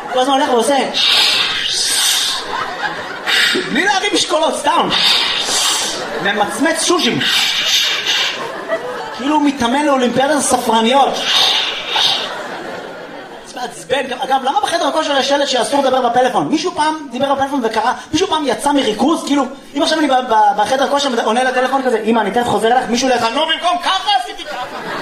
כל הזמן הולך ועושה בלי להרים משקולות, סתם ומצמץ שושים כאילו הוא מתאמן לאולימפיאדת הספרניות. אגב, למה בחדר הכושר יש שלט שאסור לדבר בפלאפון? מישהו פעם דיבר בפלאפון וקרא, מישהו פעם יצא מריכוז, כאילו, אם עכשיו אני בחדר הכושר עונה לטלפון כזה, אמא, אני תכף חוזר אליך, מישהו לך, נו, במקום ככה עשיתי ככה.